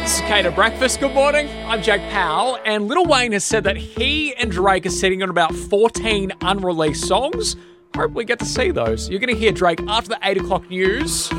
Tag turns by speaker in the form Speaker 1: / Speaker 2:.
Speaker 1: Cicada Breakfast. Good morning. I'm Jake Powell, and Lil Wayne has said that he and Drake are sitting on about 14 unreleased songs. Hope we get to see those. You're going to hear Drake after the 8 o'clock news.